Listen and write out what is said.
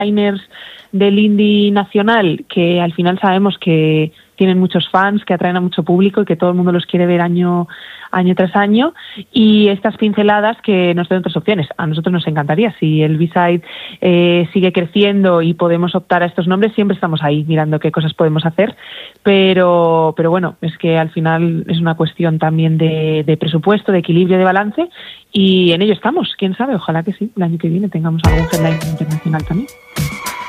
headliners del indie nacional, que al final sabemos que tienen muchos fans, que atraen a mucho público y que todo el mundo los quiere ver año tras año, y estas pinceladas que nos den otras opciones. A nosotros nos encantaría, si el B-Side sigue creciendo y podemos optar a estos nombres, siempre estamos ahí mirando qué cosas podemos hacer, pero bueno, es que al final es una cuestión también de presupuesto, de equilibrio, de balance, y en ello estamos, quién sabe, ojalá que sí, el año que viene tengamos algún headline internacional también.